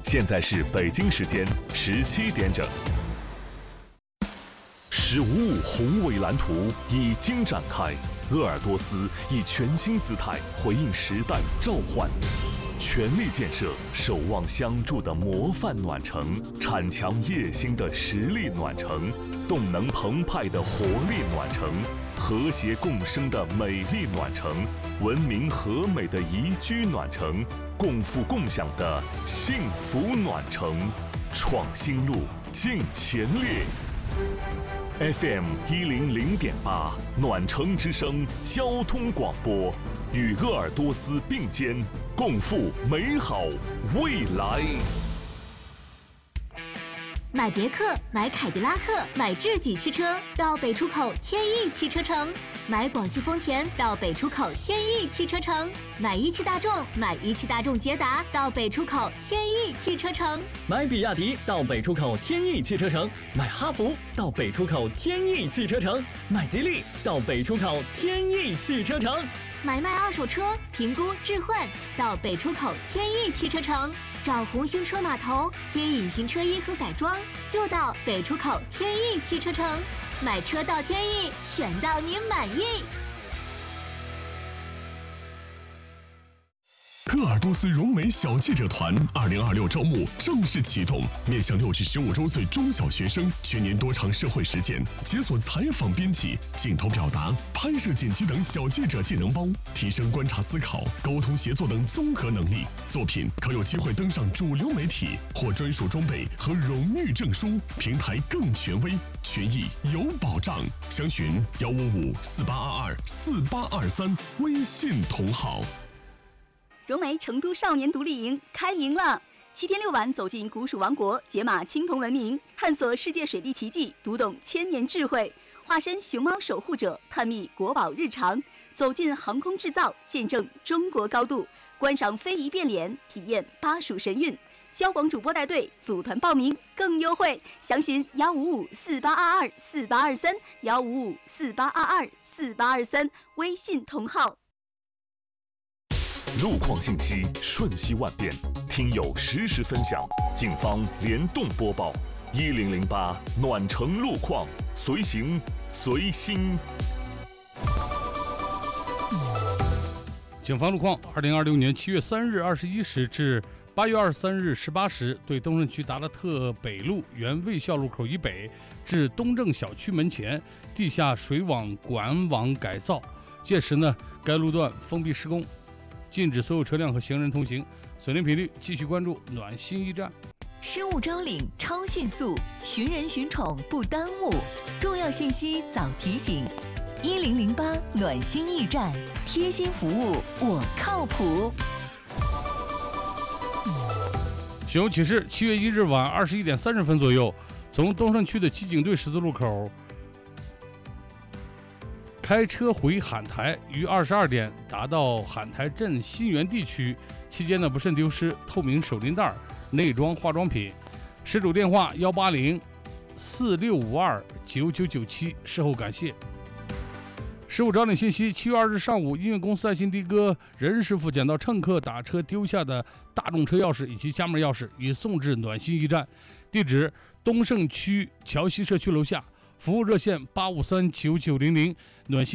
现在是北京时间17点整。15宏伟蓝图已经展开，鄂尔多斯以全新姿态回应时代召唤，全力建设守望相助的模范暖城，铲强业兴的实力暖城，动能澎湃的活力暖城，和谐共生的美丽暖城，文明和美的宜居暖城，共富共享的幸福暖城，创新路，进前列。FM 100.8暖城之声交通广播，与鄂尔多斯并肩，共赴美好未来。 买别克、买凯迪拉克、买智己汽车到北出口天翼汽车城，买广汽丰田到北出口天翼汽车城，买一汽大众、买一汽大众捷达到北出口天翼汽车城， 买比亚迪到北出口天翼汽车城，买哈弗到北出口天翼汽车城，买吉利到北出口天翼汽车城， 买卖二手车、评估置换到北出口天翼汽车城。找红星车码头贴隐形车衣和改装，就到北出口天翼汽车城。买车到天翼，选到你满意。 鄂尔多斯融美小记者团2026招募正式启动，面向6至15周岁中小学生，全年多场社会实践，解锁采访编辑、镜头表达、拍摄剪辑等小记者技能包，提升观察思考、沟通协作等综合能力。作品可有机会登上主流媒体，获专属装备和荣誉证书，平台更权威，权益有保障。详询15548224823微信同号。 融美成都少年独立营开营了！7天6晚，走进古蜀王国，解码青铜文明，探索世界水利奇迹，读懂千年智慧，化身熊猫守护者，探秘国宝日常，走进航空制造，见证中国高度，观赏非遗变脸，体验巴蜀神韵。交广主播带队，组团报名更优惠，详询15548224823，15548224823，微信同号。 路况信息瞬息万变，听友实时分享，警方联动播报，1008暖城路况，随行随心。 警方路况：2026年7月3日21时至8月23日18时，对东胜区达勒特北路原卫校路口以北至东正小区门前地下水网管网改造，届时呢，该路段封闭施工，禁止所有车辆和行人通行。锁定频率，继续关注暖心驿站。 失物招领超迅速，寻人寻宠不耽误，重要信息早提醒。1008暖心驿站，贴心服务，我靠谱。 寻友启事：7月1日晚21点30分左右，从东胜区的机警队十字路口开车回海台，于22点达到海台镇新源地区，期间呢不慎丢失透明手拎袋、内装化妆品。失主电话18046529997，事后感谢。事务招领信息：7月2日上午，音乐公司爱心的哥任师傅捡到乘客打车丢下的大众车钥匙以及家门钥匙，已送至暖心驿站，地址东胜区桥西社区楼下，服务热线8539900，暖心。